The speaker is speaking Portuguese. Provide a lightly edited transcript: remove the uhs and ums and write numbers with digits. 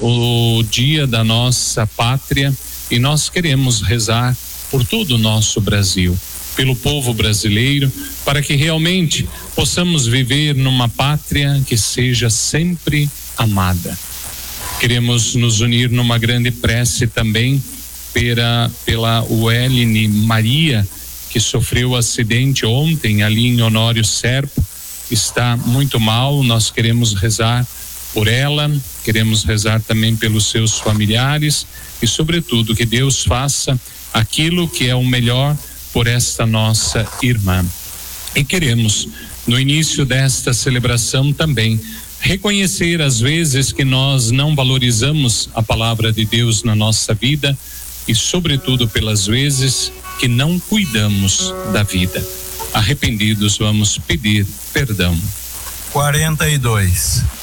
o dia da nossa pátria e nós queremos rezar por todo o nosso Brasil, pelo povo brasileiro, para que realmente possamos viver numa pátria que seja sempre amada. Queremos nos unir numa grande prece também pela Ueline Maria, que sofreu acidente ontem ali em Honório Serpa, está muito mal. Nós queremos rezar por ela, queremos rezar também pelos seus familiares e, sobretudo, que Deus faça aquilo que é o melhor por esta nossa irmã. E queremos, no início desta celebração também, reconhecer as vezes que nós não valorizamos a palavra de Deus na nossa vida e, sobretudo, pelas vezes que não cuidamos da vida. Arrependidos, vamos pedir perdão. 42.